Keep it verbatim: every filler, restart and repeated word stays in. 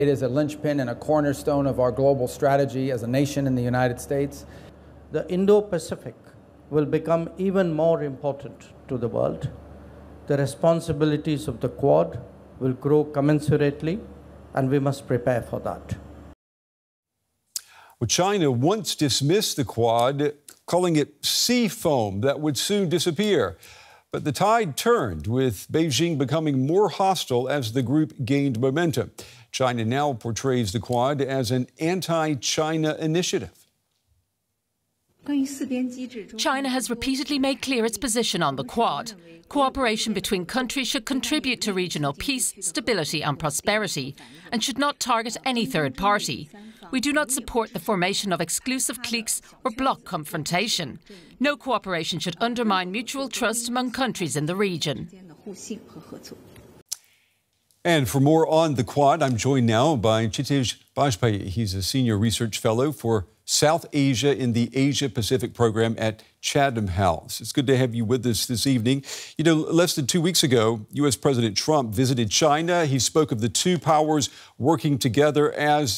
It is a linchpin and a cornerstone of our global strategy as a nation in the United States. The Indo-Pacific will become even more important to the world. The responsibilities of the Quad will grow commensurately, and we must prepare for that. Well, China once dismissed the Quad, calling it sea foam that would soon disappear. But the tide turned, with Beijing becoming more hostile as the group gained momentum. China now portrays the Quad as an anti-China initiative. China has repeatedly made clear its position on the Quad. Cooperation between countries should contribute to regional peace, stability and prosperity, and should not target any third party. We do not support the formation of exclusive cliques or bloc confrontation. No cooperation should undermine mutual trust among countries in the region. And for more on the Quad, I'm joined now by Kshitij Bajpai. He's a senior research fellow for South Asia in the Asia-Pacific program at Chatham House. It's good to have you with us this evening. You know, less than two weeks ago, U S President Trump visited China. He spoke of the two powers working together as